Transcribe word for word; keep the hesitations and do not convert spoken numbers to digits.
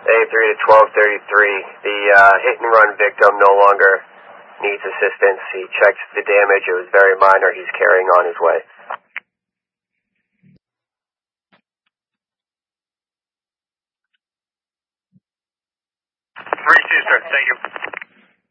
A three to twelve thirty-three. The uh, hit and run victim no longer needs assistance. He checked the damage. It was very minor. He's carrying on his way. three two, sir. Thank you.